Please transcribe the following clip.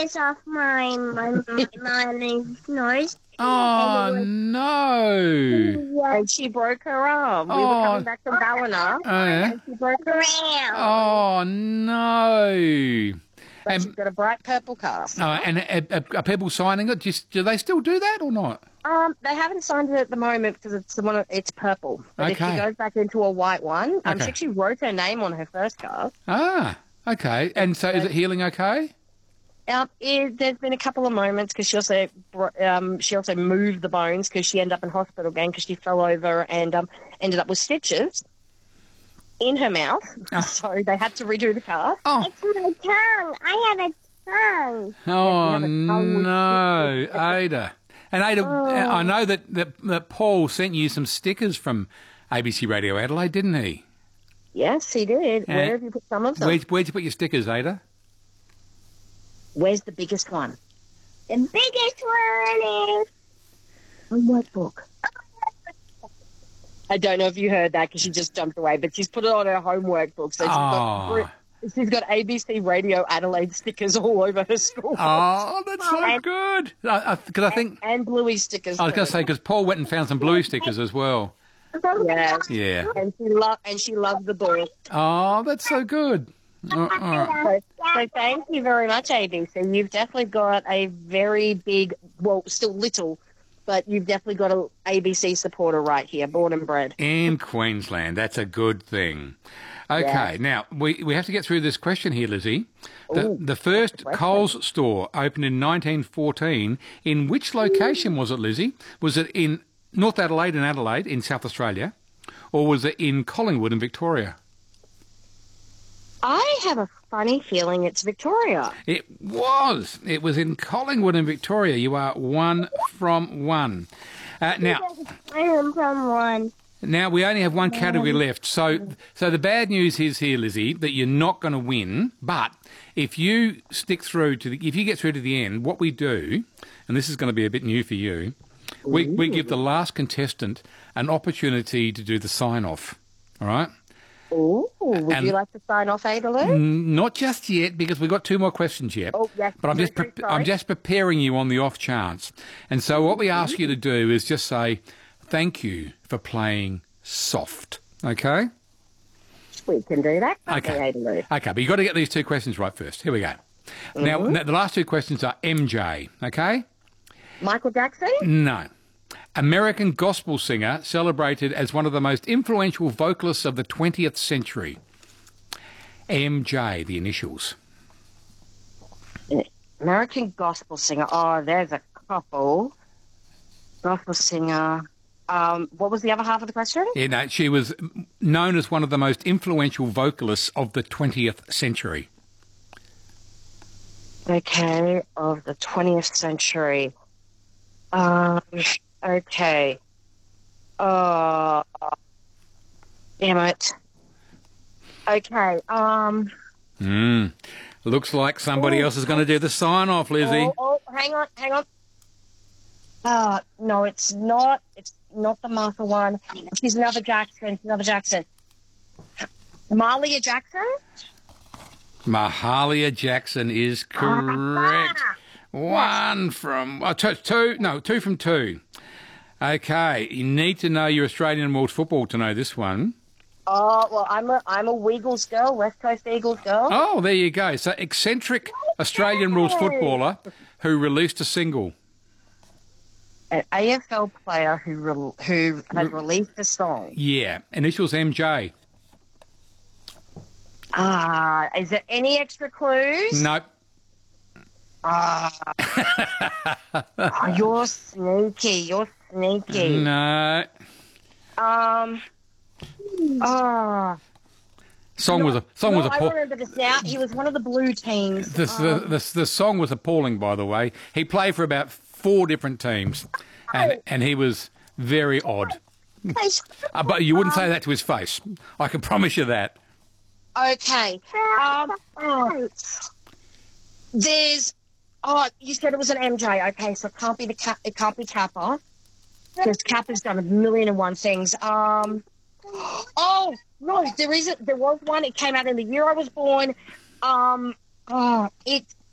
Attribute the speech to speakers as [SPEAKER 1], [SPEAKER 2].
[SPEAKER 1] stickers off my nose.
[SPEAKER 2] Oh, no.
[SPEAKER 3] And she broke her arm. We were coming back from Ballina.
[SPEAKER 2] Oh, yeah.
[SPEAKER 3] And she broke her arm.
[SPEAKER 2] Oh, no.
[SPEAKER 3] But she's got a bright purple cast.
[SPEAKER 2] And are people signing it? Do they still do that or not?
[SPEAKER 3] They haven't signed it at the moment because it's purple. But if she
[SPEAKER 2] Okay.
[SPEAKER 3] goes back into a white one,
[SPEAKER 2] Okay.
[SPEAKER 3] she actually wrote her name on her first cast.
[SPEAKER 2] Ah, okay. And so is it healing okay?
[SPEAKER 3] There's been a couple of moments because she also moved the bones because she ended up in hospital again because she fell over and ended up with stitches in her mouth.
[SPEAKER 2] Oh.
[SPEAKER 3] So they had to redo the cast.
[SPEAKER 2] Oh,
[SPEAKER 1] It's my tongue. I have a tongue.
[SPEAKER 2] oh no, Ada. And Ada, I know that Paul sent you some stickers from ABC Radio Adelaide, didn't he?
[SPEAKER 3] Yes, he did. Where have you put some of them?
[SPEAKER 2] Where'd you put your stickers, Ada?
[SPEAKER 3] Where's the biggest one?
[SPEAKER 1] The biggest one is...
[SPEAKER 3] On what book? I don't know if you heard that because she just jumped away, but she's put it on her homework book. So she's got ABC Radio Adelaide stickers all over her school.
[SPEAKER 2] Oh, that's so good. Because I think...
[SPEAKER 3] And Bluey stickers.
[SPEAKER 2] I was going to say, because Paul went and found some Bluey stickers as well.
[SPEAKER 3] Yes.
[SPEAKER 2] Yeah.
[SPEAKER 3] And she loved the book.
[SPEAKER 2] Oh, that's so good.
[SPEAKER 3] So thank you very much, ABC. You've definitely got a very big, well, still little, but you've definitely got an ABC supporter right here, born and bred.
[SPEAKER 2] In Queensland. That's a good thing. Okay, now, we have to get through this question here, Lizzie. The first Coles store opened in 1914. In which location was it, Lizzie? Was it in North Adelaide and Adelaide in South Australia? Or was it in Collingwood in Victoria?
[SPEAKER 3] I have a funny feeling it's Victoria.
[SPEAKER 2] It was. It was in Collingwood in Victoria. You are 1 from 1. Now,
[SPEAKER 1] I am from one.
[SPEAKER 2] Now, we only have one category left. So the bad news is here, Lizzie, that you're not going to win. But if you get through to the end, what we do, and this is going to be a bit new for you, we give the last contestant an opportunity to do the sign-off. All right?
[SPEAKER 3] Ooh, would you like to sign off, Adaloo?
[SPEAKER 2] Not just yet, because we've got 2 more questions yet.
[SPEAKER 3] Oh, yes.
[SPEAKER 2] But I'm just preparing you on the off chance. And so what we ask you to do is just say, thank you for playing soft. Okay?
[SPEAKER 3] We can do that.
[SPEAKER 2] Okay. Okay, but you've got to get these 2 questions right first. Here we go. Now, the last 2 questions are MJ, okay?
[SPEAKER 3] Michael Jackson?
[SPEAKER 2] No. American gospel singer celebrated as one of the most influential vocalists of the 20th century. MJ, the initials.
[SPEAKER 3] American gospel singer. Oh, there's a couple. Gospel singer. What was the other half of the question?
[SPEAKER 2] Yeah, no, she was known as one of the most influential vocalists of the 20th century.
[SPEAKER 3] Okay, of the 20th century. Okay. Damn it. Okay.
[SPEAKER 2] Looks like somebody else is going to do the sign-off, Lizzie.
[SPEAKER 3] Oh, hang on. No, it's not. It's not the Martha one. She's another Jackson. Mahalia Jackson?
[SPEAKER 2] Mahalia Jackson is correct. 1 from... 2 from 2. Okay, you need to know your Australian rules football to know this one.
[SPEAKER 3] Oh, well, I'm a Eagles girl, West Coast Eagles girl.
[SPEAKER 2] Oh, there you go. So, eccentric Australian rules footballer who released a single.
[SPEAKER 3] An AFL player who has released a song.
[SPEAKER 2] Yeah, initials MJ.
[SPEAKER 3] Is there any extra clues?
[SPEAKER 2] Nope.
[SPEAKER 3] You're sneaky.
[SPEAKER 2] No. Song was
[SPEAKER 3] I remember this now. He was one of the blue teams.
[SPEAKER 2] The song was appalling, by the way. He played for about 4 different teams, and he was very odd. But you wouldn't say that to his face. I can promise you that.
[SPEAKER 3] Okay. You said it was an MJ. Okay, so it can't be it can't be Kappa. Because Kappa's done 1,000,001 things. Oh no, there was one. It came out in the year I was born. It's